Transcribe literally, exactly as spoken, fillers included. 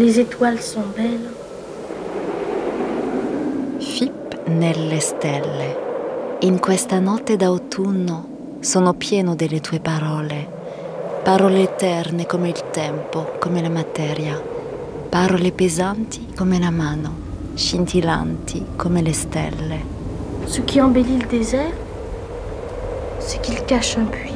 Les étoiles sont belles. Fip nelle stelle. In questa notte d'autunno sono pieno delle tue parole. Parole eterne come il tempo, come la materia. Parole pesanti come la mano, scintillanti come le stelle. Ce qui embellit le désert, c'est qu'il cache un puits.